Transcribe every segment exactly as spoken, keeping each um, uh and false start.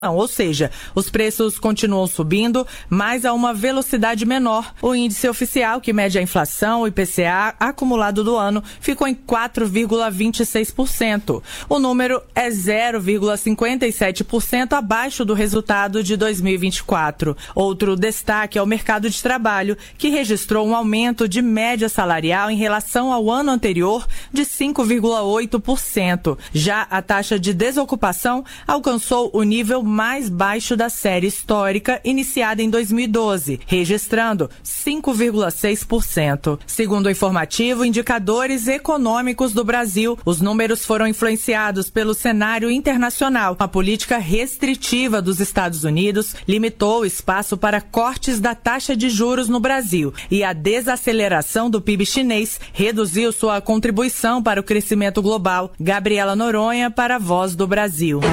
Ou seja, os preços continuam subindo, mas a uma velocidade menor. O índice oficial, que mede a inflação, o I P C A, acumulado do ano, ficou em quatro vírgula vinte e seis por cento. O número é zero vírgula cinquenta e sete por cento abaixo do resultado de dois mil e vinte e quatro. Outro destaque é o mercado de trabalho, que registrou um aumento de média salarial em relação ao ano anterior de cinco vírgula oito por cento. Já a taxa de desocupação alcançou o nível mais baixo da série histórica iniciada em dois mil e doze, registrando cinco vírgula seis por cento. Segundo o informativo Indicadores Econômicos do Brasil, os números foram influenciados pelo cenário internacional. A política restritiva dos Estados Unidos limitou o espaço para cortes da taxa de juros no Brasil e a desaceleração do P I B chinês reduziu sua contribuição para o crescimento global. Gabriela Noronha para a Voz do Brasil.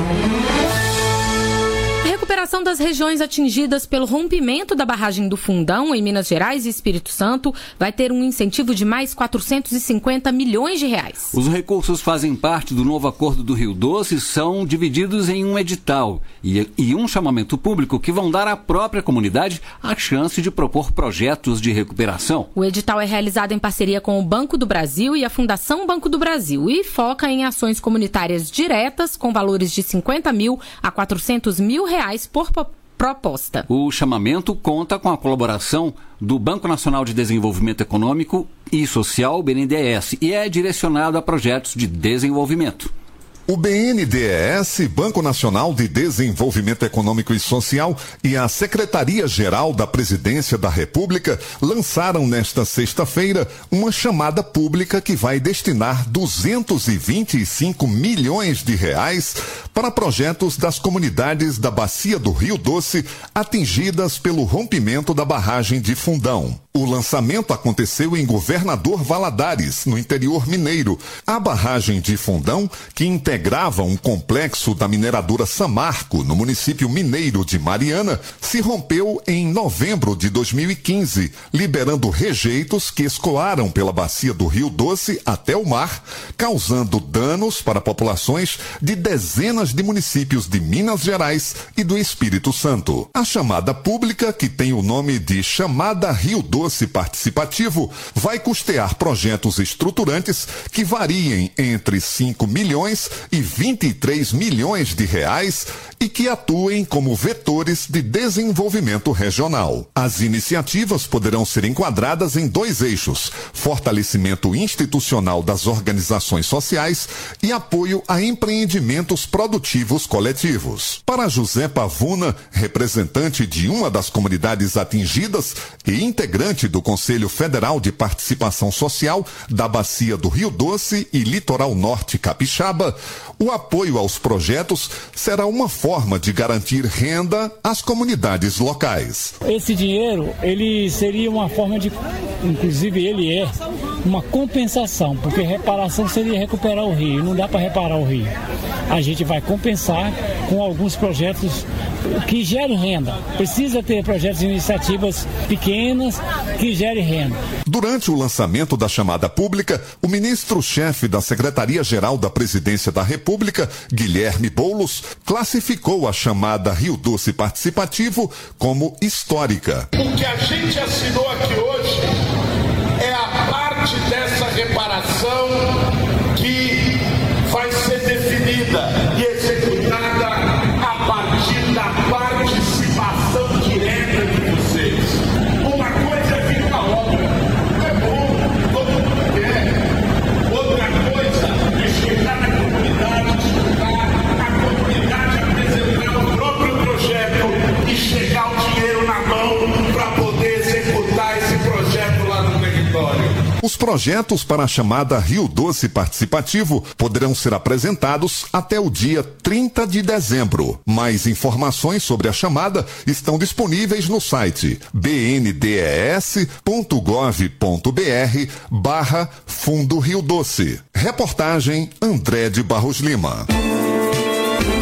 A recuperação das regiões atingidas pelo rompimento da barragem do Fundão, em Minas Gerais e Espírito Santo, vai ter um incentivo de mais quatrocentos e cinquenta milhões de reais. Os recursos fazem parte do novo acordo do Rio Doce e são divididos em um edital e, e um chamamento público que vão dar à própria comunidade a chance de propor projetos de recuperação. O edital é realizado em parceria com o Banco do Brasil e a Fundação Banco do Brasil e foca em ações comunitárias diretas com valores de cinquenta mil a quatrocentos mil reais por proposta. O chamamento conta com a colaboração do Banco Nacional de Desenvolvimento Econômico e Social, B N D E S, e é direcionado a projetos de desenvolvimento. O B N D E S, Banco Nacional de Desenvolvimento Econômico e Social, e a Secretaria-Geral da Presidência da República lançaram nesta sexta-feira uma chamada pública que vai destinar duzentos e vinte e cinco milhões de reais para projetos das comunidades da Bacia do Rio Doce atingidas pelo rompimento da barragem de Fundão. O lançamento aconteceu em Governador Valadares, no interior mineiro. A barragem de Fundão, que integrava um complexo da mineradora Samarco, no município mineiro de Mariana, se rompeu em novembro de dois mil e quinze, liberando rejeitos que escoaram pela bacia do Rio Doce até o mar, causando danos para populações de dezenas de municípios de Minas Gerais e do Espírito Santo. A chamada pública, que tem o nome de Chamada Rio Doce Participativo, vai custear projetos estruturantes que variem entre cinco milhões e vinte e três milhões de reais e que atuem como vetores de desenvolvimento regional. As iniciativas poderão ser enquadradas em dois eixos: fortalecimento institucional das organizações sociais e apoio a empreendimentos produtivos coletivos. Para José Pavuna, representante de uma das comunidades atingidas e integrante do Conselho Federal de Participação Social da Bacia do Rio Doce e Litoral Norte Capixaba, o apoio aos projetos será uma forma de garantir renda às comunidades locais. Esse dinheiro, ele seria uma forma de, inclusive ele é, uma compensação, porque reparação seria recuperar o rio, não dá para reparar o rio. A gente vai compensar com alguns projetos que gerem renda. Precisa ter projetos e iniciativas pequenas que gerem renda. Durante o lançamento da chamada pública, o ministro-chefe da Secretaria-Geral da Presidência da República, Guilherme Boulos, classificou a chamada Rio Doce Participativo como histórica. O que a gente assinou aqui hoje é a parte dessa reparação que vai ser definida e executada a partir da participação direta de vocês. Uma coisa é vir na obra, é bom, todo mundo quer. Outra coisa é chegar na comunidade, estudar, a comunidade apresentar o próprio projeto e chegar o dinheiro na mão para poder executar esse projeto lá no território. Os projetos para a chamada Rio Doce Participativo poderão ser apresentados até o dia trinta de dezembro. Mais informações sobre a chamada estão disponíveis no site b n d e s ponto gov ponto b r barra Fundo Rio Doce. Reportagem André de Barros Lima.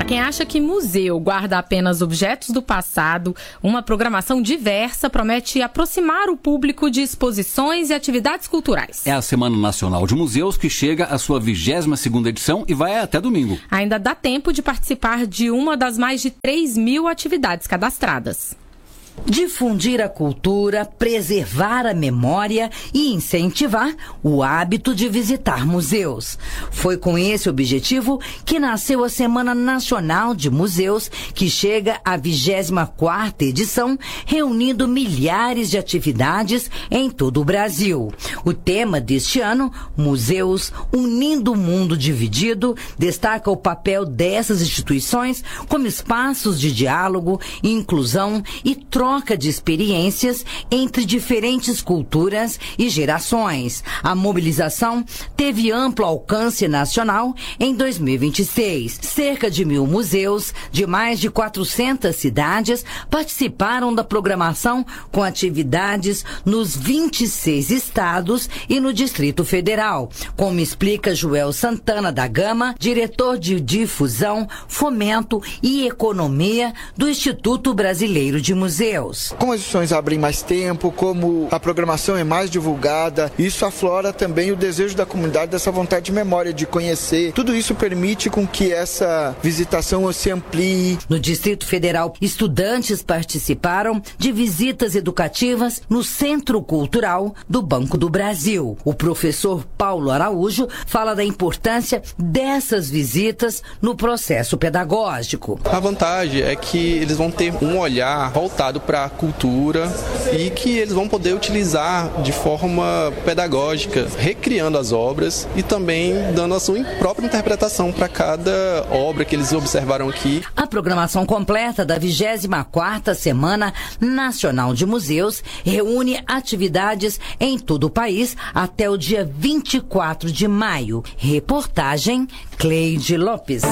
Para quem acha que museu guarda apenas objetos do passado, uma programação diversa promete aproximar o público de exposições e atividades culturais. É a Semana Nacional de Museus que chega à sua vigésima segunda edição e vai até domingo. Ainda dá tempo de participar de uma das mais de três mil atividades cadastradas. Difundir a cultura, preservar a memória e incentivar o hábito de visitar museus. Foi com esse objetivo que nasceu a Semana Nacional de Museus, que chega à vigésima quarta edição, reunindo milhares de atividades em todo o Brasil. O tema deste ano, Museus Unindo o Mundo Dividido, destaca o papel dessas instituições como espaços de diálogo, inclusão e troca de experiências entre diferentes culturas e gerações. A mobilização teve amplo alcance nacional em dois mil e vinte e seis. Cerca de mil museus de mais de quatrocentas cidades participaram da programação com atividades nos vinte e seis estados e no Distrito Federal, como explica Joel Santana da Gama, diretor de Difusão, Fomento e Economia do Instituto Brasileiro de Museus. Como as edições abrem mais tempo, como a programação é mais divulgada, isso aflora também o desejo da comunidade dessa vontade de memória, de conhecer. Tudo isso permite com que essa visitação se amplie. No Distrito Federal, estudantes participaram de visitas educativas no Centro Cultural do Banco do Brasil. O professor Paulo Araújo fala da importância dessas visitas no processo pedagógico. A vantagem é que eles vão ter um olhar voltado para a cultura e que eles vão poder utilizar de forma pedagógica, recriando as obras e também dando a sua própria interpretação para cada obra que eles observaram aqui. A programação completa da vigésima quarta Semana Nacional de Museus reúne atividades em todo o país até o dia vinte e quatro de maio. Reportagem Cleide Lopes.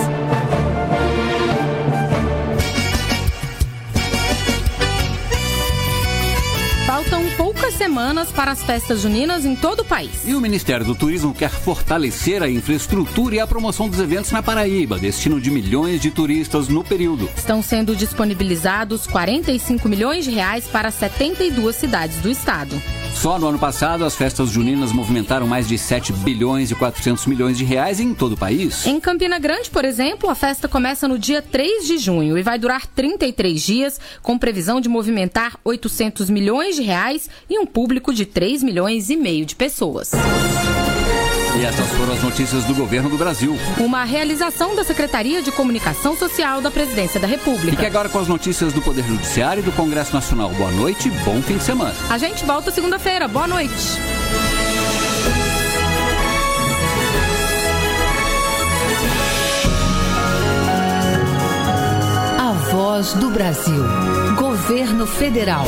Faltam poucas semanas para as festas juninas em todo o país. E o Ministério do Turismo quer fortalecer a infraestrutura e a promoção dos eventos na Paraíba, destino de milhões de turistas no período. Estão sendo disponibilizados quarenta e cinco milhões de reais para setenta e duas cidades do estado. Só no ano passado, as festas juninas movimentaram mais de sete bilhões e quatrocentos milhões de reais em todo o país. Em Campina Grande, por exemplo, a festa começa no dia três de junho e vai durar trinta e três dias, com previsão de movimentar oitocentos milhões de reais e um público de três milhões e meio de pessoas. E essas foram as notícias do Governo do Brasil. Uma realização da Secretaria de Comunicação Social da Presidência da República. Fique agora com as notícias do Poder Judiciário e do Congresso Nacional. Boa noite e bom fim de semana. A gente volta segunda-feira. Boa noite. A Voz do Brasil. Governo Federal.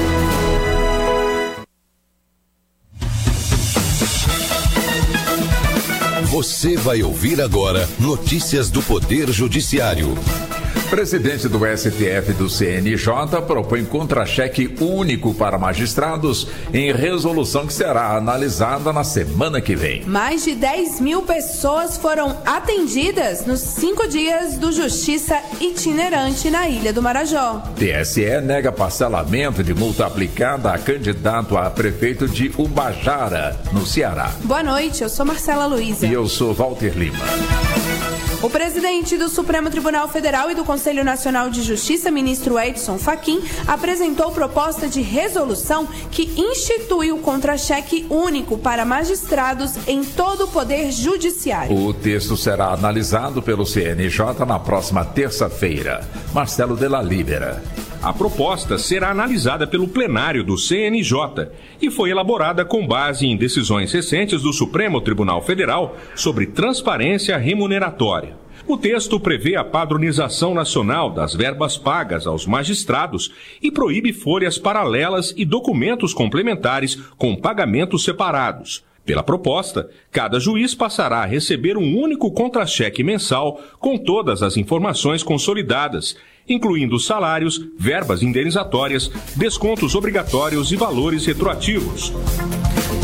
Você vai ouvir agora notícias do Poder Judiciário. Presidente do S T F e do C N J propõe contra-cheque único para magistrados em resolução que será analisada na semana que vem. Mais de dez mil pessoas foram atendidas nos cinco dias do Justiça Itinerante na Ilha do Marajó. T S E nega parcelamento de multa aplicada a candidato a prefeito de Ubajara, no Ceará. Boa noite, eu sou Marcela Luiza. E eu sou Walter Lima. O presidente do Supremo Tribunal Federal e do Conselho Nacional de Justiça, ministro Edson Fachin, apresentou proposta de resolução que institui o contra-cheque único para magistrados em todo o Poder Judiciário. O texto será analisado pelo C N J na próxima terça-feira. Marcelo de la Libera. A proposta será analisada pelo plenário do C N J e foi elaborada com base em decisões recentes do Supremo Tribunal Federal sobre transparência remuneratória. O texto prevê a padronização nacional das verbas pagas aos magistrados e proíbe folhas paralelas e documentos complementares com pagamentos separados. Pela proposta, cada juiz passará a receber um único contra-cheque mensal com todas as informações consolidadas, incluindo salários, verbas indenizatórias, descontos obrigatórios e valores retroativos. De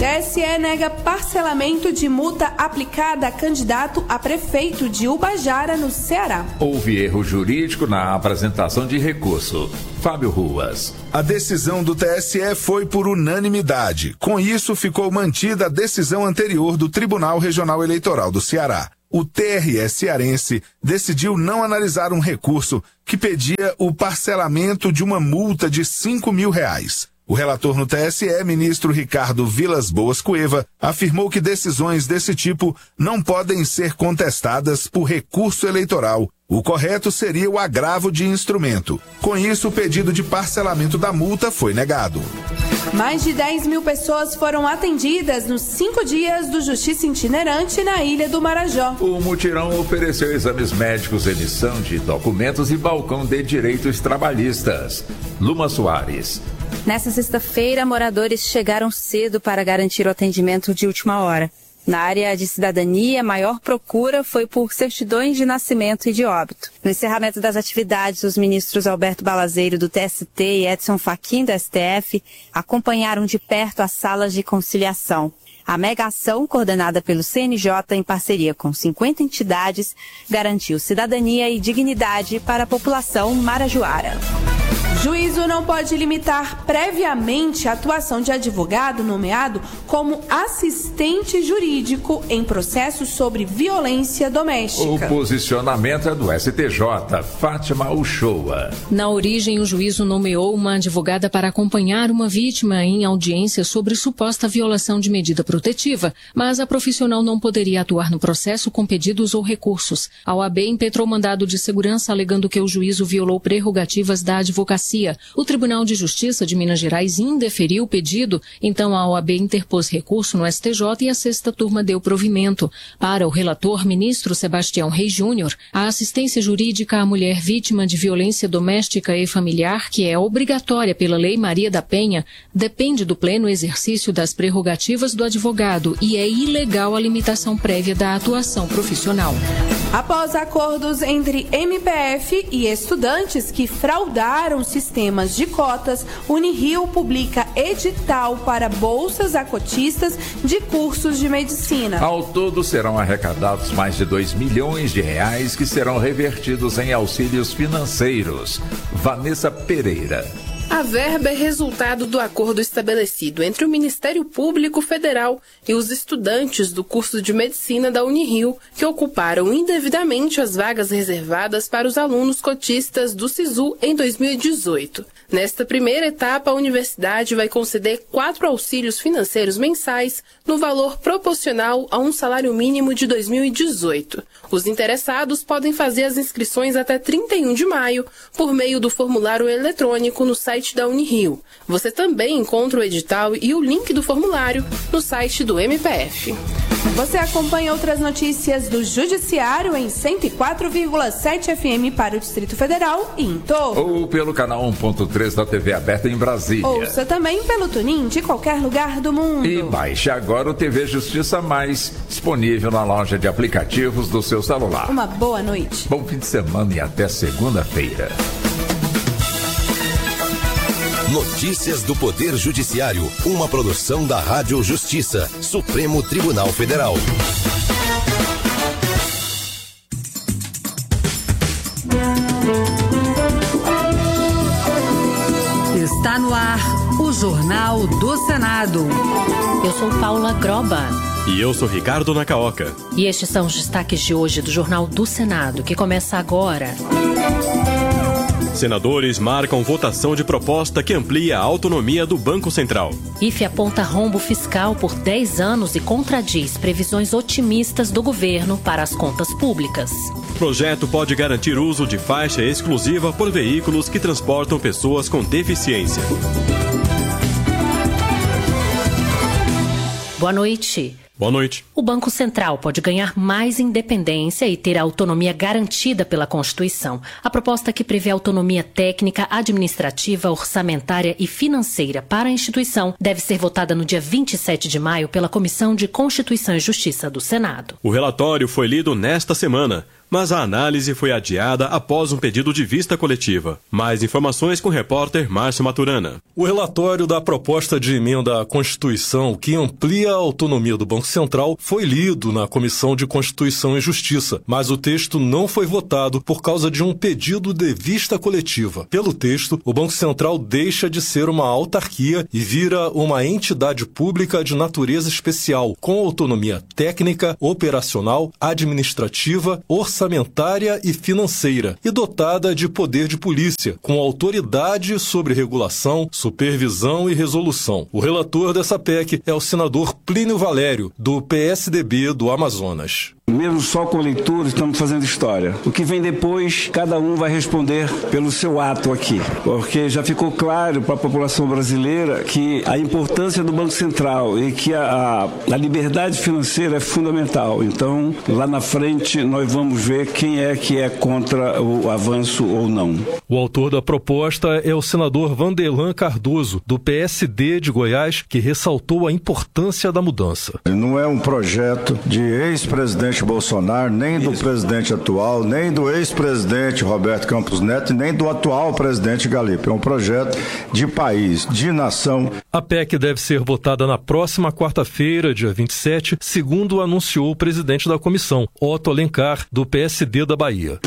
S E nega parcelamento de multa aplicada a candidato a prefeito de Ubajara, no Ceará. Houve erro jurídico na apresentação de recurso. Fábio Ruas. A decisão do T S E foi por unanimidade. Com isso, ficou mantida a decisão anterior do Tribunal Regional Eleitoral do Ceará. O T R E cearense decidiu não analisar um recurso que pedia o parcelamento de uma multa de cinco mil reais. O relator no T S E, ministro Ricardo Vilas Boas Cueva, afirmou que decisões desse tipo não podem ser contestadas por recurso eleitoral. O correto seria o agravo de instrumento. Com isso, o pedido de parcelamento da multa foi negado. Mais de dez mil pessoas foram atendidas nos cinco dias do Justiça Itinerante na Ilha do Marajó. O mutirão ofereceu exames médicos, emissão de documentos e balcão de direitos trabalhistas. Luma Soares. Nessa sexta-feira, moradores chegaram cedo para garantir o atendimento de última hora. Na área de cidadania, a maior procura foi por certidões de nascimento e de óbito. No encerramento das atividades, os ministros Alberto Balazeiro, do T S T, e Edson Fachin, do S T F, acompanharam de perto as salas de conciliação. A mega ação, coordenada pelo C N J em parceria com cinquenta entidades, garantiu cidadania e dignidade para a população marajoara. Juízo não pode limitar previamente a atuação de advogado nomeado como assistente jurídico em processos sobre violência doméstica. O posicionamento é do S T J, Fátima Uchoa. Na origem, o juízo nomeou uma advogada para acompanhar uma vítima em audiência sobre suposta violação de medida protetiva, mas a profissional não poderia atuar no processo com pedidos ou recursos. A O A B impetrou mandado de segurança alegando que o juízo violou prerrogativas da advocacia. O Tribunal de Justiça de Minas Gerais indeferiu o pedido, então a O A B interpôs recurso no S T J e a sexta turma deu provimento. Para o relator, ministro Sebastião Reis Júnior, a assistência jurídica à mulher vítima de violência doméstica e familiar, que é obrigatória pela Lei Maria da Penha, depende do pleno exercício das prerrogativas do advogado e é ilegal a limitação prévia da atuação profissional. Após acordos entre M P F e estudantes que fraudaram sistemas de cotas, Unirio publica edital para bolsas a cotistas de cursos de medicina. Ao todo serão arrecadados mais de dois milhões de reais que serão revertidos em auxílios financeiros. Vanessa Pereira. A verba é resultado do acordo estabelecido entre o Ministério Público Federal e os estudantes do curso de medicina da Unirio, que ocuparam indevidamente as vagas reservadas para os alunos cotistas do SISU em dois mil e dezoito. Nesta primeira etapa, a universidade vai conceder quatro auxílios financeiros mensais no valor proporcional a um salário mínimo de dois mil e dezoito. Os interessados podem fazer as inscrições até trinta e um de maio por meio do formulário eletrônico no site da Unirio. Você também encontra o edital e o link do formulário no site do M P F. Você acompanha outras notícias do Judiciário em cento e quatro vírgula sete F M para o Distrito Federal e em torno. Ou pelo canal um ponto três da T V aberta em Brasília. Ouça também pelo Tunin de qualquer lugar do mundo. E baixe agora o T V Justiça Mais, disponível na loja de aplicativos do seu celular. Uma boa noite. Bom fim de semana e até segunda-feira. Notícias do Poder Judiciário, uma produção da Rádio Justiça, Supremo Tribunal Federal. Está no ar o Jornal do Senado. Eu sou Paula Groba. E eu sou Ricardo Nacaoca. E estes são os destaques de hoje do Jornal do Senado, que começa agora. Senadores marcam votação de proposta que amplia a autonomia do Banco Central. I F E aponta rombo fiscal por dez anos e contradiz previsões otimistas do governo para as contas públicas. Projeto pode garantir uso de faixa exclusiva por veículos que transportam pessoas com deficiência. Boa noite. Boa noite. O Banco Central pode ganhar mais independência e ter a autonomia garantida pela Constituição. A proposta que prevê autonomia técnica, administrativa, orçamentária e financeira para a instituição deve ser votada no dia vinte e sete de maio pela Comissão de Constituição e Justiça do Senado. O relatório foi lido nesta semana. mas a análise foi adiada após um pedido de vista coletiva. Mais informações com o repórter Márcio Maturana. O relatório da proposta de emenda à Constituição que amplia a autonomia do Banco Central foi lido na Comissão de Constituição e Justiça, mas o texto não foi votado por causa de um pedido de vista coletiva. Pelo texto, o Banco Central deixa de ser uma autarquia e vira uma entidade pública de natureza especial, com autonomia técnica, operacional, administrativa, orçamentária e financeira, e dotada de poder de polícia, com autoridade sobre regulação, supervisão e resolução. O relator dessa P E C é o senador Plínio Valério, do P S D B do Amazonas. Mesmo só com leitura, estamos fazendo história. O que vem depois, cada um vai responder pelo seu ato aqui. Porque já ficou claro para a população brasileira que a importância do Banco Central e que a, a, a liberdade financeira é fundamental. Então, lá na frente, nós vamos ver quem é que é contra o avanço ou não. O autor da proposta é o senador Vanderlan Cardoso, do P S D de Goiás, que ressaltou a importância da mudança. Não é um projeto de ex-presidente Bolsonaro, nem do presidente atual, nem do ex-presidente Roberto Campos Neto, nem do atual presidente Galipe. É um projeto de país, de nação. A P E C deve ser votada na próxima quarta-feira, dia vinte e sete, segundo anunciou o presidente da comissão, Otto Alencar, do P S D da Bahia.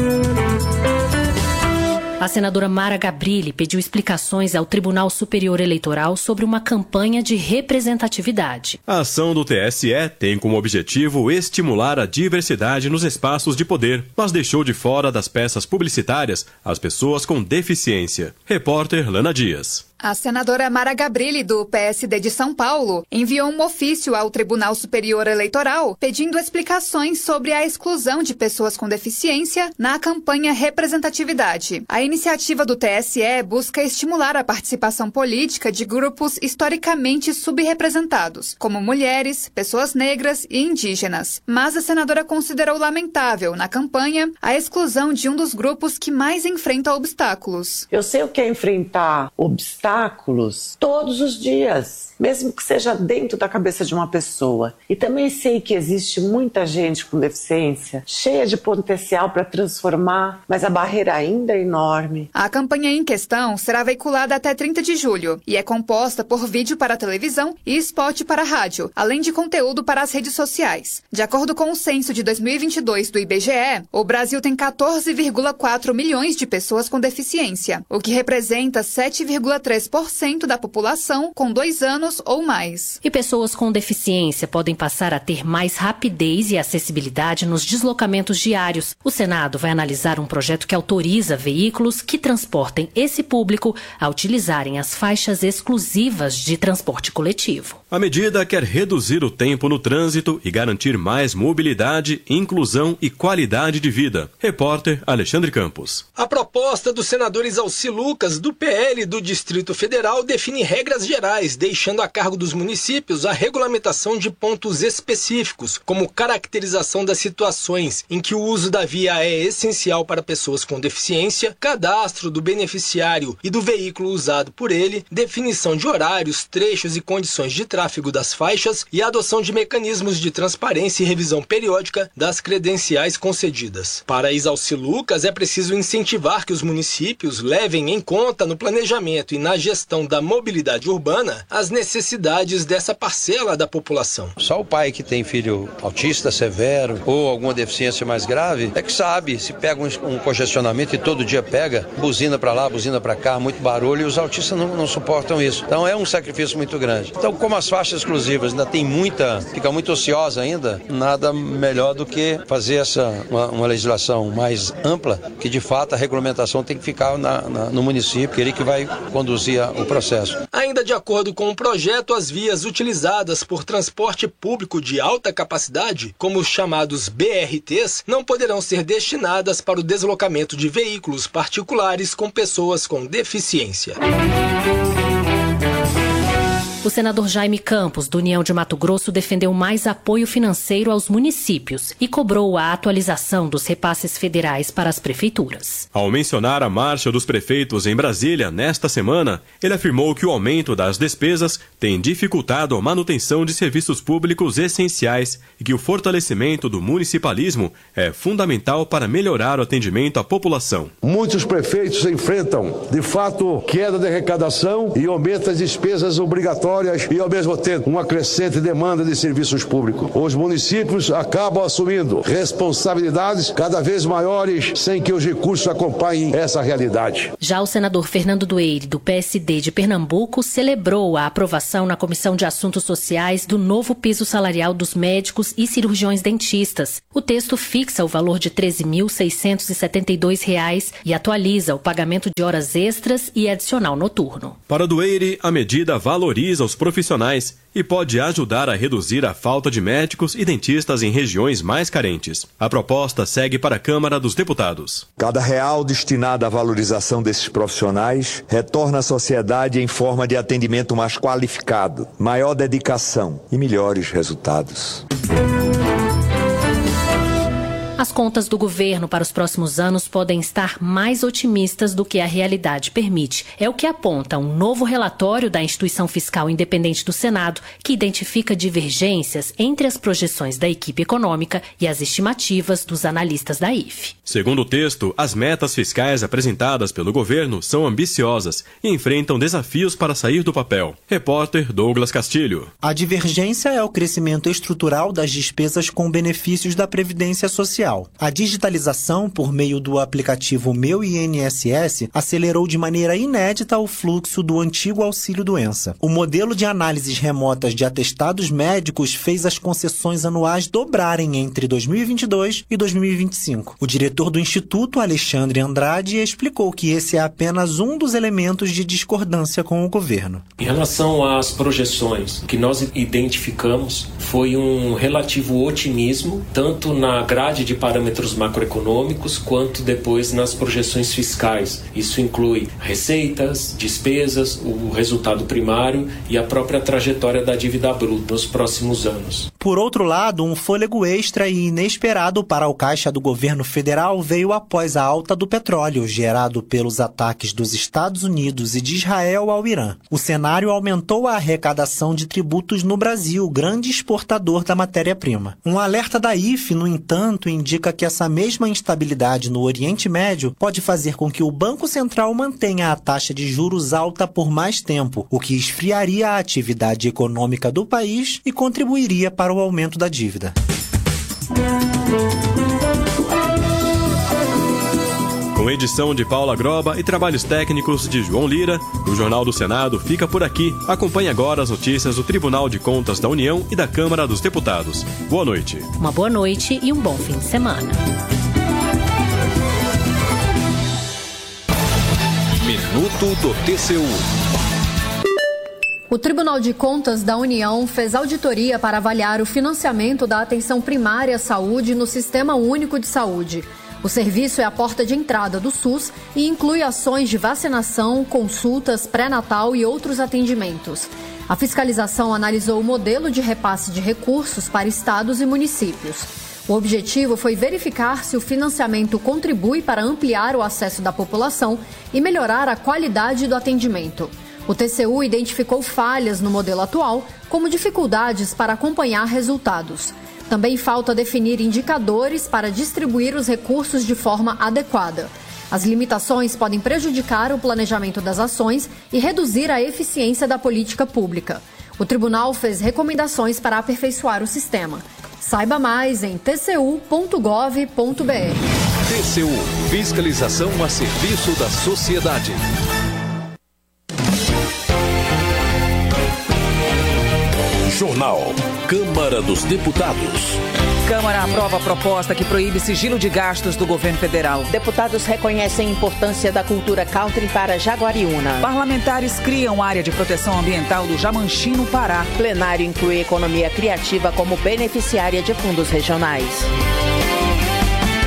A senadora Mara Gabrilli pediu explicações ao Tribunal Superior Eleitoral sobre uma campanha de representatividade. A ação do T S E tem como objetivo estimular a diversidade nos espaços de poder, mas deixou de fora das peças publicitárias as pessoas com deficiência. Repórter Lana Dias. A senadora Mara Gabrilli, do P S D de São Paulo, enviou um ofício ao Tribunal Superior Eleitoral pedindo explicações sobre a exclusão de pessoas com deficiência na campanha Representatividade. A iniciativa do T S E busca estimular a participação política de grupos historicamente subrepresentados, como mulheres, pessoas negras e indígenas. Mas a senadora considerou lamentável, na campanha, a exclusão de um dos grupos que mais enfrenta obstáculos. Eu sei o que é enfrentar obstáculos todos os dias, mesmo que seja dentro da cabeça de uma pessoa. E também sei que existe muita gente com deficiência, cheia de potencial para transformar, mas a barreira ainda é enorme. A campanha em questão será veiculada até trinta de julho e é composta por vídeo para televisão e spot para rádio, além de conteúdo para as redes sociais. De acordo com o censo de dois mil e vinte e dois do I B G E, o Brasil tem quatorze vírgula quatro milhões de pessoas com deficiência, o que representa sete vírgula três por cento da população com dois anos ou mais. E pessoas com deficiência podem passar a ter mais rapidez e acessibilidade nos deslocamentos diários. O Senado vai analisar um projeto que autoriza veículos que transportem esse público a utilizarem as faixas exclusivas de transporte coletivo. A medida quer reduzir o tempo no trânsito e garantir mais mobilidade, inclusão e qualidade de vida. Repórter Alexandre Campos. A proposta do senador Isalci Lucas, do P L do Distrito Federal, define regras gerais, deixando a cargo dos municípios a regulamentação de pontos específicos, como caracterização das situações em que o uso da via é essencial para pessoas com deficiência, cadastro do beneficiário e do veículo usado por ele, definição de horários, trechos e condições de tráfego das faixas e adoção de mecanismos de transparência e revisão periódica das credenciais concedidas. Para Isalci Lucas, é preciso incentivar que os municípios levem em conta no planejamento e na gestão da mobilidade urbana as necessidades dessa parcela da população. Só o pai que tem filho autista severo ou alguma deficiência mais grave é que sabe, se pega um, um congestionamento e todo dia pega, buzina para lá, buzina para cá, muito barulho, e os autistas não, não suportam isso. Então é um sacrifício muito grande. Então, como as faixas exclusivas ainda tem muita, fica muito ociosa ainda, nada melhor do que fazer essa uma, uma legislação mais ampla, que de fato a regulamentação tem que ficar na, na, no município, ele que vai conduzir o processo. Ainda de acordo com o projeto, as vias utilizadas por transporte público de alta capacidade, como os chamados B R Ts, não poderão ser destinadas para o deslocamento de veículos particulares com pessoas com deficiência. O senador Jaime Campos, do União de Mato Grosso, defendeu mais apoio financeiro aos municípios e cobrou a atualização dos repasses federais para as prefeituras. Ao mencionar a marcha dos prefeitos em Brasília nesta semana, ele afirmou que o aumento das despesas tem dificultado a manutenção de serviços públicos essenciais e que o fortalecimento do municipalismo é fundamental para melhorar o atendimento à população. Muitos prefeitos enfrentam, de fato, queda de arrecadação e aumento das despesas obrigatórias e, ao mesmo tempo, uma crescente demanda de serviços públicos. Os municípios acabam assumindo responsabilidades cada vez maiores sem que os recursos acompanhem essa realidade. Já o senador Fernando Dueire, do P S D de Pernambuco, celebrou a aprovação na Comissão de Assuntos Sociais do novo piso salarial dos médicos e cirurgiões dentistas. O texto fixa o valor de treze mil seiscentos e setenta e dois reais e atualiza o pagamento de horas extras e adicional noturno. Para Dueire, a medida valoriza os profissionais e pode ajudar a reduzir a falta de médicos e dentistas em regiões mais carentes. A proposta segue para a Câmara dos Deputados. Cada real destinado à valorização desses profissionais retorna à sociedade em forma de atendimento mais qualificado, maior dedicação e melhores resultados. As contas do governo para os próximos anos podem estar mais otimistas do que a realidade permite. É o que aponta um novo relatório da Instituição Fiscal Independente do Senado, que identifica divergências entre as projeções da equipe econômica e as estimativas dos analistas da I F. Segundo o texto, as metas fiscais apresentadas pelo governo são ambiciosas e enfrentam desafios para sair do papel. Repórter Douglas Castilho. A divergência é o crescimento estrutural das despesas com benefícios da Previdência Social. A digitalização por meio do aplicativo Meu I N S S acelerou de maneira inédita o fluxo do antigo auxílio-doença. O modelo de análises remotas de atestados médicos fez as concessões anuais dobrarem entre dois mil e vinte e dois e dois mil e vinte e cinco. O diretor do Instituto, Alexandre Andrade, explicou que esse é apenas um dos elementos de discordância com o governo. Em relação às projeções que nós identificamos, foi um relativo otimismo, tanto na grade de parâmetros macroeconômicos, quanto depois nas projeções fiscais. Isso inclui receitas, despesas, o resultado primário e a própria trajetória da dívida bruta nos próximos anos. Por outro lado, um fôlego extra e inesperado para o caixa do governo federal veio após a alta do petróleo, gerado pelos ataques dos Estados Unidos e de Israel ao Irã. O cenário aumentou a arrecadação de tributos no Brasil, grande exportador da matéria-prima. Um alerta da I F, no entanto, indica que essa mesma instabilidade no Oriente Médio pode fazer com que o Banco Central mantenha a taxa de juros alta por mais tempo, o que esfriaria a atividade econômica do país e contribuiria para o aumento da dívida. Com edição de Paula Groba e trabalhos técnicos de João Lira, o Jornal do Senado fica por aqui. Acompanhe agora as notícias do Tribunal de Contas da União e da Câmara dos Deputados. Boa noite. Uma boa noite e um bom fim de semana. Minuto do T C U. O Tribunal de Contas da União fez auditoria para avaliar o financiamento da atenção primária à saúde no Sistema Único de Saúde. O serviço é a porta de entrada do SUS e inclui ações de vacinação, consultas, pré-natal e outros atendimentos. A fiscalização analisou o modelo de repasse de recursos para estados e municípios. O objetivo foi verificar se o financiamento contribui para ampliar o acesso da população e melhorar a qualidade do atendimento. O T C U identificou falhas no modelo atual, como dificuldades para acompanhar resultados. Também falta definir indicadores para distribuir os recursos de forma adequada. As limitações podem prejudicar o planejamento das ações e reduzir a eficiência da política pública. O tribunal fez recomendações para aperfeiçoar o sistema. Saiba mais em t c u ponto gov ponto b r. T C U, fiscalização a serviço da sociedade. Jornal Câmara dos Deputados. Câmara aprova a proposta que proíbe sigilo de gastos do governo federal. Deputados reconhecem a importância da cultura country para Jaguariúna. Parlamentares criam área de proteção ambiental do Jamanchim, no Pará. Plenário inclui economia criativa como beneficiária de fundos regionais.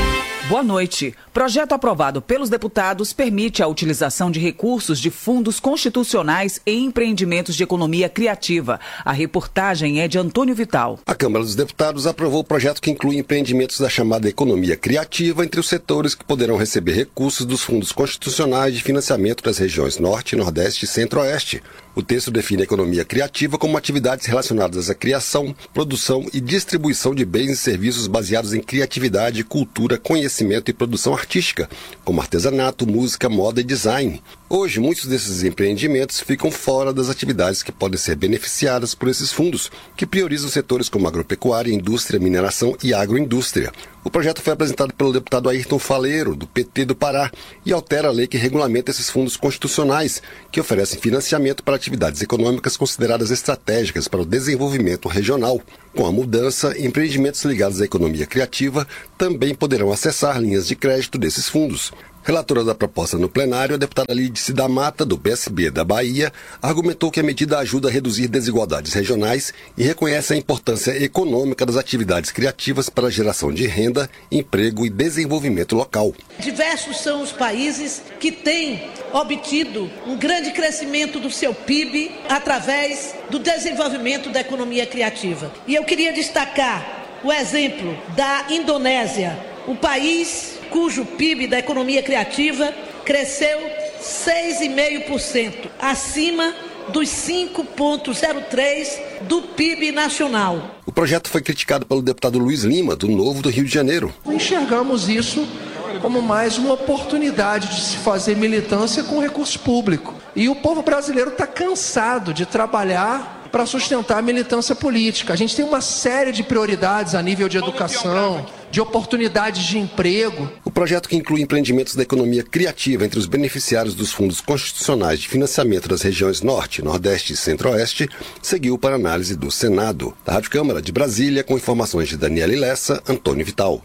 Boa noite. Projeto aprovado pelos deputados permite a utilização de recursos de fundos constitucionais em empreendimentos de economia criativa. A reportagem é de Antônio Vital. A Câmara dos Deputados aprovou o projeto que inclui empreendimentos da chamada economia criativa entre os setores que poderão receber recursos dos fundos constitucionais de financiamento das regiões Norte, Nordeste e Centro-Oeste. O texto define a economia criativa como atividades relacionadas à criação, produção e distribuição de bens e serviços baseados em criatividade, cultura, conhecimento e produção artística, como artesanato, música, moda e design. Hoje, muitos desses empreendimentos ficam fora das atividades que podem ser beneficiadas por esses fundos, que priorizam setores como agropecuária, indústria, mineração e agroindústria. O projeto foi apresentado pelo deputado Ayrton Faleiro, do P T do Pará, e altera a lei que regulamenta esses fundos constitucionais, que oferecem financiamento para atividades econômicas consideradas estratégicas para o desenvolvimento regional. Com a mudança, empreendimentos ligados à economia criativa também poderão acessar linhas de crédito desses fundos. Relatora da proposta no plenário, a deputada Lídice da Mata, do P S B da Bahia, argumentou que a medida ajuda a reduzir desigualdades regionais e reconhece a importância econômica das atividades criativas para a geração de renda, emprego e desenvolvimento local. Diversos são os países que têm obtido um grande crescimento do seu P I B através do desenvolvimento da economia criativa. E eu queria destacar o exemplo da Indonésia, um país cujo P I B da economia criativa cresceu seis vírgula cinco por cento, acima dos cinco vírgula zero três por cento do P I B nacional. O projeto foi criticado pelo deputado Luiz Lima, do Novo do Rio de Janeiro. Enxergamos isso como mais uma oportunidade de se fazer militância com recurso público. E o povo brasileiro está cansado de trabalhar para sustentar a militância política. A gente tem uma série de prioridades a nível de educação, de oportunidades de emprego. O projeto, que inclui empreendimentos da economia criativa entre os beneficiários dos fundos constitucionais de financiamento das regiões Norte, Nordeste e Centro-Oeste, seguiu para análise do Senado. Da Rádio Câmara de Brasília, com informações de Daniela Lessa, Antônio Vital.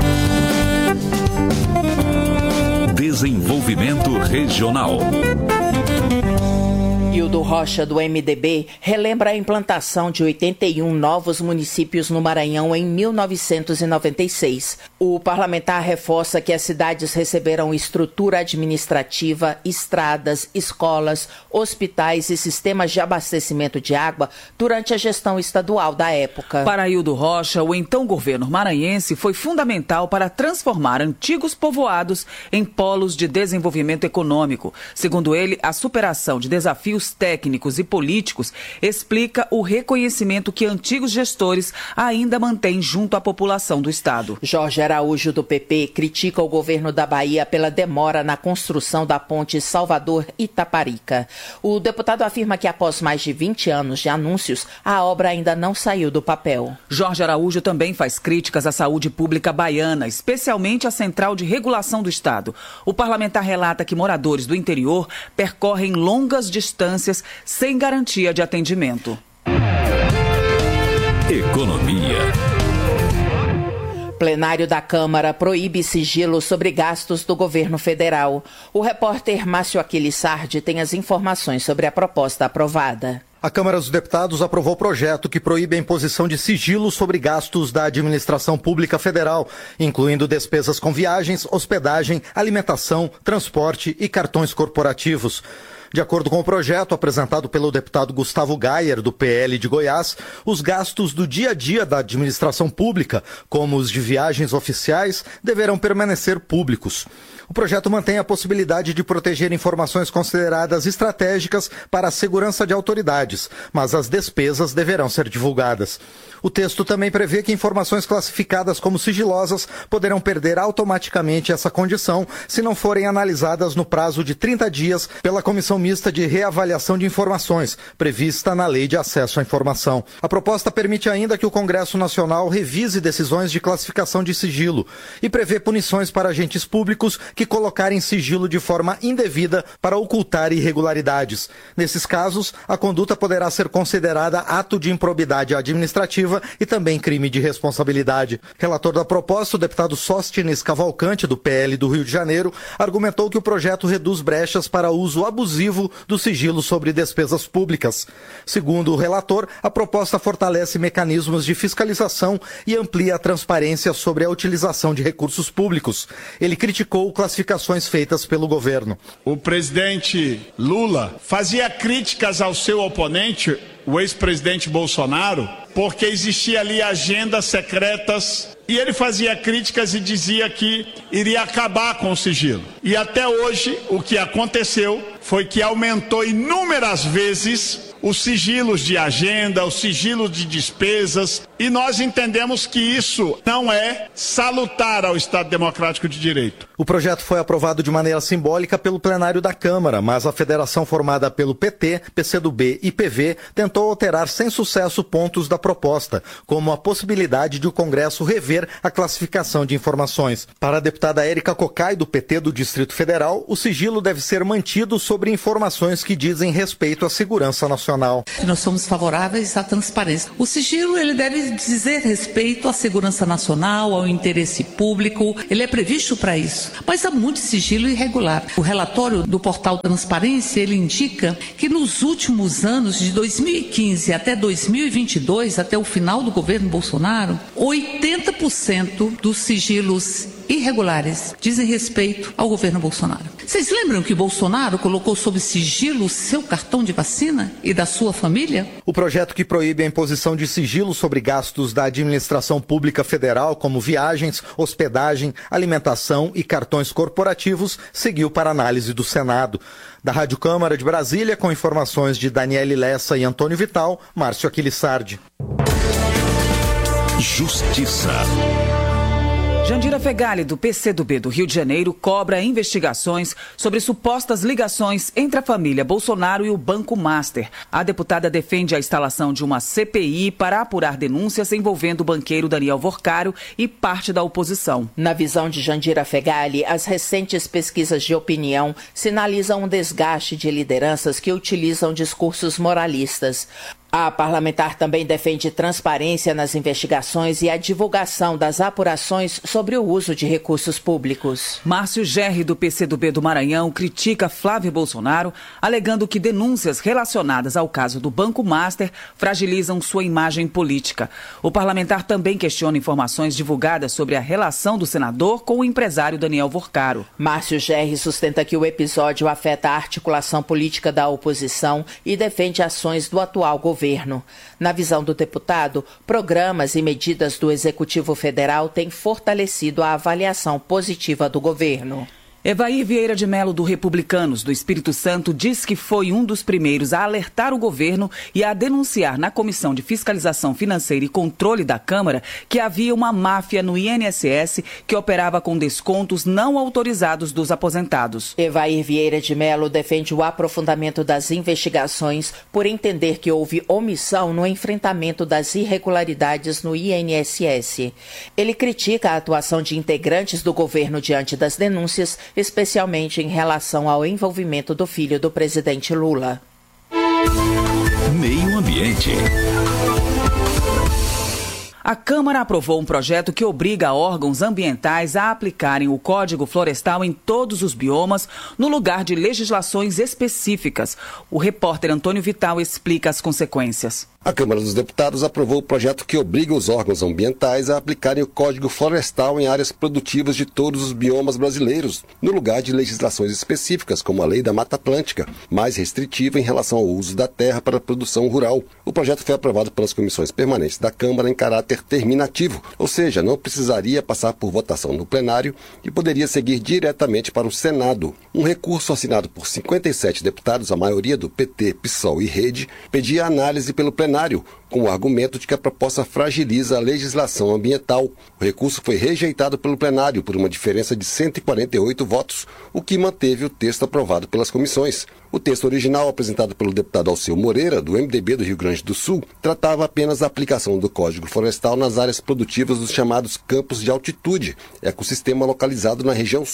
Desenvolvimento Regional. Hildo Rocha, do M D B, relembra a implantação de oitenta e um novos municípios no Maranhão em mil novecentos e noventa e seis. O parlamentar reforça que as cidades receberam estrutura administrativa, estradas, escolas, hospitais e sistemas de abastecimento de água durante a gestão estadual da época. Para Hildo Rocha, o então governo maranhense foi fundamental para transformar antigos povoados em polos de desenvolvimento econômico. Segundo ele, a superação de desafios técnicos e políticos explica o reconhecimento que antigos gestores ainda mantêm junto à população do estado. Jorge Araújo, do P P, critica o governo da Bahia pela demora na construção da ponte Salvador-Itaparica. O deputado afirma que após mais de vinte anos de anúncios, a obra ainda não saiu do papel. Jorge Araújo também faz críticas à saúde pública baiana, especialmente à Central de Regulação do Estado. O parlamentar relata que moradores do interior percorrem longas distâncias sem garantia de atendimento. Economia. Plenário da Câmara proíbe sigilo sobre gastos do governo federal. O repórter Márcio Aquiles Sardi tem as informações sobre a proposta aprovada. A Câmara dos Deputados aprovou o projeto que proíbe a imposição de sigilo sobre gastos da administração pública federal, incluindo despesas com viagens, hospedagem, alimentação, transporte e cartões corporativos. De acordo com o projeto apresentado pelo deputado Gustavo Gayer, do P L de Goiás, os gastos do dia a dia da administração pública, como os de viagens oficiais, deverão permanecer públicos. O projeto mantém a possibilidade de proteger informações consideradas estratégicas para a segurança de autoridades, mas as despesas deverão ser divulgadas. O texto também prevê que informações classificadas como sigilosas poderão perder automaticamente essa condição se não forem analisadas no prazo de trinta dias pela Comissão Mista de Reavaliação de Informações, prevista na Lei de Acesso à Informação. A proposta permite ainda que o Congresso Nacional revise decisões de classificação de sigilo e prevê punições para agentes públicos que colocarem sigilo de forma indevida para ocultar irregularidades. Nesses casos, a conduta poderá ser considerada ato de improbidade administrativa e também crime de responsabilidade. Relator da proposta, o deputado Sóstenes Cavalcante, do P L do Rio de Janeiro, argumentou que o projeto reduz brechas para uso abusivo corporativo do sigilo sobre despesas públicas. Segundo o relator, a proposta fortalece mecanismos de fiscalização e amplia a transparência sobre a utilização de recursos públicos. Ele criticou classificações feitas pelo governo. O presidente Lula fazia críticas ao seu oponente, o ex-presidente Bolsonaro, porque existia ali agendas secretas e ele fazia críticas e dizia que iria acabar com o sigilo. E até hoje o que aconteceu foi que aumentou inúmeras vezes os sigilos de agenda, os sigilos de despesas, e nós entendemos que isso não é salutar ao Estado Democrático de Direito. O projeto foi aprovado de maneira simbólica pelo plenário da Câmara, mas a federação formada pelo P T, P C do B e P V tentou alterar sem sucesso pontos da proposta, como a possibilidade de o Congresso rever a classificação de informações. Para a deputada Érica Cocai, do P T do Distrito Federal, o sigilo deve ser mantido sobre informações que dizem respeito à segurança nacional. Nós somos favoráveis à transparência. O sigilo ele deve dizer respeito à segurança nacional, ao interesse público, ele é previsto para isso. Mas há muito sigilo irregular. O relatório do portal Transparência, ele indica que nos últimos anos, de dois mil e quinze até dois mil e vinte e dois, até o final do governo Bolsonaro, oitenta por cento dos sigilos irregulares dizem respeito ao governo Bolsonaro. Vocês lembram que Bolsonaro colocou sob sigilo o seu cartão de vacina e da sua família? O projeto que proíbe a imposição de sigilo sobre gastos da administração pública federal, como viagens, hospedagem, alimentação e cartões corporativos, seguiu para análise do Senado. Da Rádio Câmara de Brasília, com informações de Daniele Lessa e Antônio Vital, Márcio Aquilissardi. Justiça. Jandira Fegali, do P C do B do Rio de Janeiro, cobra investigações sobre supostas ligações entre a família Bolsonaro e o Banco Master. A deputada defende a instalação de uma C P I para apurar denúncias envolvendo o banqueiro Daniel Vorcaro e parte da oposição. Na visão de Jandira Fegali, as recentes pesquisas de opinião sinalizam um desgaste de lideranças que utilizam discursos moralistas. A parlamentar também defende transparência nas investigações e a divulgação das apurações sobre o uso de recursos públicos. Márcio Gerri, do P C do B do Maranhão, critica Flávio Bolsonaro, alegando que denúncias relacionadas ao caso do Banco Master fragilizam sua imagem política. O parlamentar também questiona informações divulgadas sobre a relação do senador com o empresário Daniel Vorcaro. Márcio Gerri sustenta que o episódio afeta a articulação política da oposição e defende ações do atual governo. Governo. Na visão do deputado, programas e medidas do Executivo Federal têm fortalecido a avaliação positiva do governo. Evair Vieira de Mello, do Republicanos do Espírito Santo, diz que foi um dos primeiros a alertar o governo e a denunciar na Comissão de Fiscalização Financeira e Controle da Câmara que havia uma máfia no I N S S que operava com descontos não autorizados dos aposentados. Evair Vieira de Mello defende o aprofundamento das investigações por entender que houve omissão no enfrentamento das irregularidades no I N S S. Ele critica a atuação de integrantes do governo diante das denúncias, especialmente em relação ao envolvimento do filho do presidente Lula. Meio Ambiente. A Câmara aprovou um projeto que obriga órgãos ambientais a aplicarem o Código Florestal em todos os biomas, no lugar de legislações específicas. O repórter Antônio Vital explica as consequências. A Câmara dos Deputados aprovou o projeto que obriga os órgãos ambientais a aplicarem o Código Florestal em áreas produtivas de todos os biomas brasileiros, no lugar de legislações específicas, como a Lei da Mata Atlântica, mais restritiva em relação ao uso da terra para a produção rural. O projeto foi aprovado pelas comissões permanentes da Câmara em caráter terminativo, ou seja, não precisaria passar por votação no plenário e poderia seguir diretamente para o Senado. Um recurso assinado por cinquenta e sete deputados, a maioria do P T, PSOL e Rede, pedia análise pelo plenário, com o argumento de que a proposta fragiliza a legislação ambiental. O recurso foi rejeitado pelo plenário por uma diferença de cento e quarenta e oito votos, o que manteve o texto aprovado pelas comissões. O texto original, apresentado pelo deputado Alceu Moreira, do M D B do Rio Grande do Sul, tratava apenas da aplicação do Código Florestal nas áreas produtivas dos chamados campos de altitude, ecossistema localizado na região sul.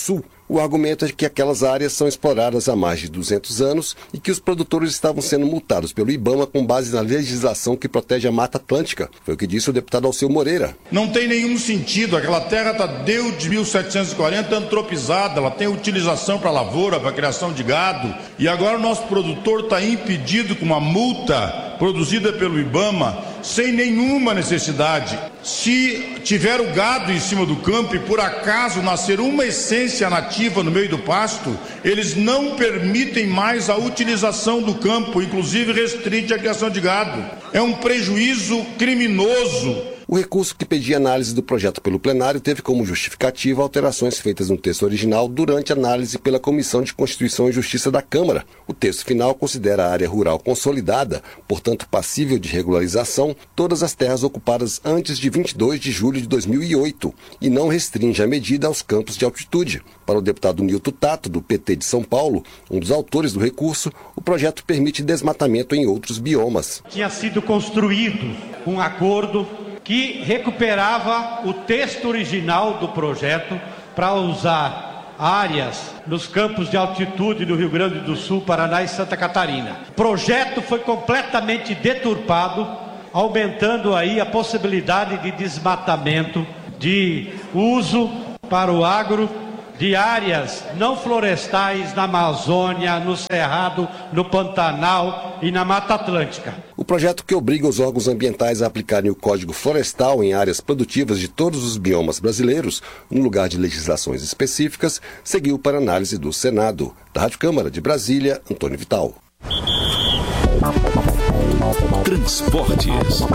O argumento é que aquelas áreas são exploradas há mais de duzentos anos e que os produtores estavam sendo multados pelo IBAMA com base na legislação que protege a Mata Atlântica. Foi o que disse o deputado Alceu Moreira. Não tem nenhum sentido, aquela terra está desde mil setecentos e quarenta antropizada, ela tem utilização para lavoura, para criação de gado, e agora o nosso produtor está impedido com uma multa produzida pelo IBAMA sem nenhuma necessidade. Se tiver o gado em cima do campo e por acaso nascer uma essência nativa no meio do pasto, eles não permitem mais a utilização do campo, inclusive restringe a criação de gado. É um prejuízo criminoso. O recurso que pedia análise do projeto pelo plenário teve como justificativa alterações feitas no texto original durante análise pela Comissão de Constituição e Justiça da Câmara. O texto final considera a área rural consolidada, portanto passível de regularização, todas as terras ocupadas antes de vinte e dois de julho de dois mil e oito e não restringe a medida aos campos de altitude. Para o deputado Nilton Tato, do P T de São Paulo, um dos autores do recurso, o projeto permite desmatamento em outros biomas. Tinha sido construído um acordo que recuperava o texto original do projeto para usar áreas nos campos de altitude do Rio Grande do Sul, Paraná e Santa Catarina. O projeto foi completamente deturpado, aumentando aí a possibilidade de desmatamento, de uso para o agro de áreas não florestais na Amazônia, no Cerrado, no Pantanal e na Mata Atlântica. O projeto, que obriga os órgãos ambientais a aplicarem o Código Florestal em áreas produtivas de todos os biomas brasileiros, no lugar de legislações específicas, seguiu para análise do Senado. Da Rádio Câmara de Brasília, Antônio Vital. Transportes.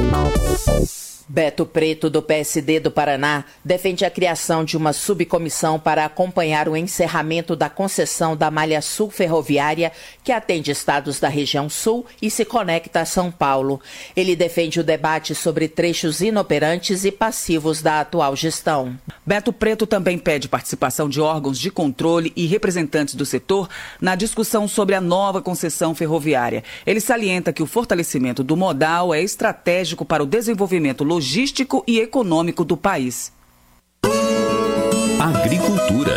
Beto Preto, do P S D do Paraná, defende a criação de uma subcomissão para acompanhar o encerramento da concessão da Malha Sul Ferroviária, que atende estados da região sul e se conecta a São Paulo. Ele defende o debate sobre trechos inoperantes e passivos da atual gestão. Beto Preto também pede participação de órgãos de controle e representantes do setor na discussão sobre a nova concessão ferroviária. Ele salienta que o fortalecimento do modal é estratégico para o desenvolvimento logístico e econômico do país. Agricultura.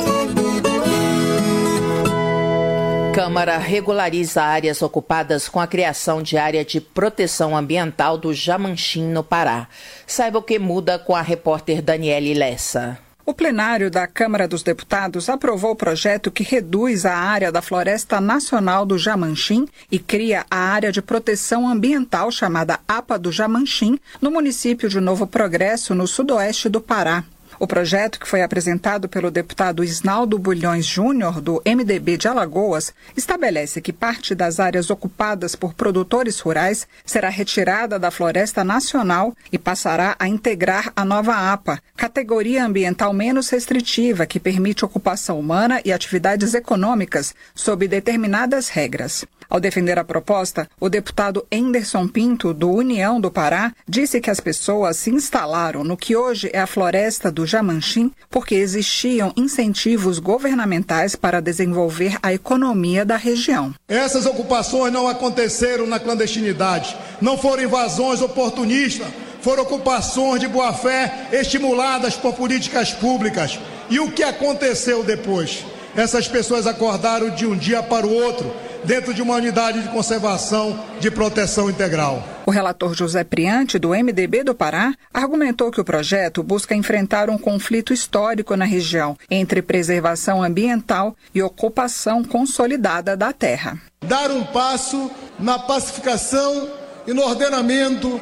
Câmara regulariza áreas ocupadas com a criação de área de proteção ambiental do Jamanchim, no Pará. Saiba o que muda com a repórter Daniele Lessa. O plenário da Câmara dos Deputados aprovou o projeto que reduz a área da Floresta Nacional do Jamanchim e cria a área de proteção ambiental chamada A P A do Jamanchim, no município de Novo Progresso, no sudoeste do Pará. O projeto, que foi apresentado pelo deputado Isnaldo Bulhões Júnior, do M D B de Alagoas, estabelece que parte das áreas ocupadas por produtores rurais será retirada da Floresta Nacional e passará a integrar a nova A P A, categoria ambiental menos restritiva que permite ocupação humana e atividades econômicas sob determinadas regras. Ao defender a proposta, o deputado Enderson Pinto, do União do Pará, disse que as pessoas se instalaram no que hoje é a floresta do Jamanchim porque existiam incentivos governamentais para desenvolver a economia da região. Essas ocupações não aconteceram na clandestinidade, não foram invasões oportunistas, foram ocupações de boa-fé estimuladas por políticas públicas. E o que aconteceu depois? Essas pessoas acordaram de um dia para o outro, dentro de uma unidade de conservação de proteção integral. O relator José Priante, do M D B do Pará, argumentou que o projeto busca enfrentar um conflito histórico na região entre preservação ambiental e ocupação consolidada da terra. Dar um passo na pacificação e no ordenamento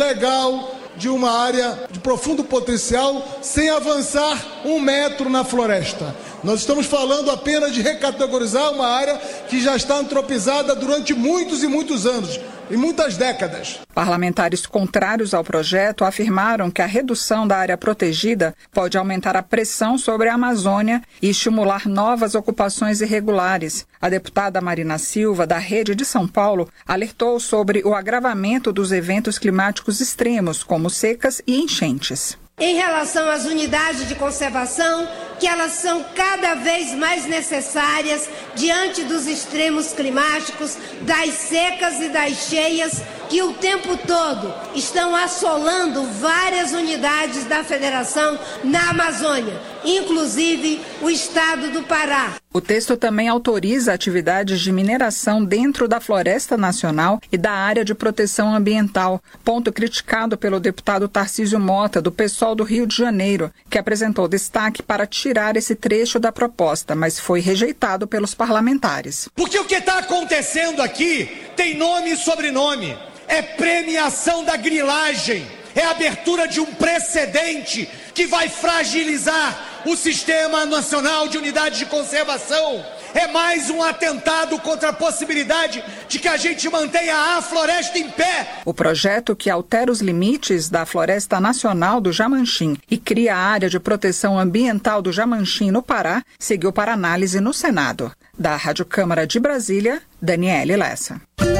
legal de uma área de profundo potencial sem avançar um metro na floresta. Nós estamos falando apenas de recategorizar uma área que já está antropizada durante muitos e muitos anos, e muitas décadas. Parlamentares contrários ao projeto afirmaram que a redução da área protegida pode aumentar a pressão sobre a Amazônia e estimular novas ocupações irregulares. A deputada Marina Silva, da Rede de São Paulo, alertou sobre o agravamento dos eventos climáticos extremos, como secas e enchentes. Em relação às unidades de conservação, que elas são cada vez mais necessárias diante dos extremos climáticos, das secas e das cheias, que o tempo todo estão assolando várias unidades da federação na Amazônia, inclusive o estado do Pará. O texto também autoriza atividades de mineração dentro da Floresta Nacional e da área de proteção ambiental, ponto criticado pelo deputado Tarcísio Mota, do PSOL do Rio de Janeiro, que apresentou destaque para tirar esse trecho da proposta, mas foi rejeitado pelos parlamentares. Porque o que está acontecendo aqui tem nome e sobrenome. É premiação da grilagem, é abertura de um precedente que vai fragilizar o Sistema Nacional de Unidade de Conservação. É mais um atentado contra a possibilidade de que a gente mantenha a floresta em pé. O projeto, que altera os limites da Floresta Nacional do Jamanchim e cria a área de proteção ambiental do Jamanchim no Pará, seguiu para análise no Senado. Da Rádio Câmara de Brasília, Daniele Lessa.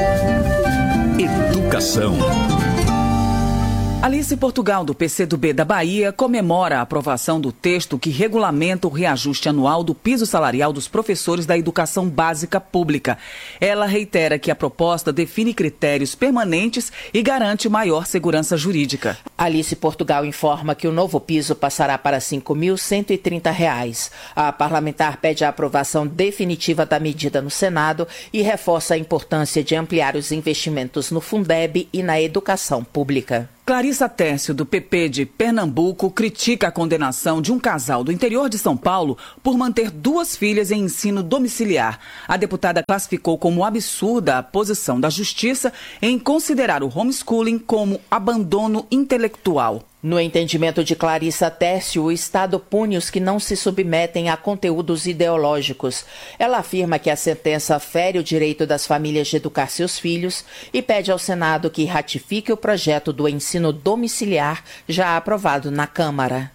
Educação. Alice Portugal, do P C do B da Bahia, comemora a aprovação do texto que regulamenta o reajuste anual do piso salarial dos professores da educação básica pública. Ela reitera que a proposta define critérios permanentes e garante maior segurança jurídica. Alice Portugal informa que o novo piso passará para cinco mil cento e trinta reais. A parlamentar pede a aprovação definitiva da medida no Senado e reforça a importância de ampliar os investimentos no Fundeb e na educação pública. Clarissa Tércio, do P P de Pernambuco, critica a condenação de um casal do interior de São Paulo por manter duas filhas em ensino domiciliar. A deputada classificou como absurda a posição da Justiça em considerar o homeschooling como abandono intelectual. No entendimento de Clarissa Tércio, o Estado pune os que não se submetem a conteúdos ideológicos. Ela afirma que a sentença fere o direito das famílias de educar seus filhos e pede ao Senado que ratifique o projeto do ensino domiciliar já aprovado na Câmara.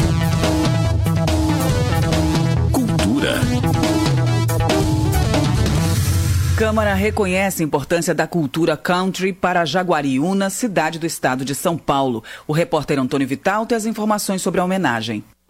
Cultura. Câmara reconhece a importância da cultura country para Jaguariúna, cidade do estado de São Paulo. O repórter Antônio Vital tem as informações sobre a homenagem.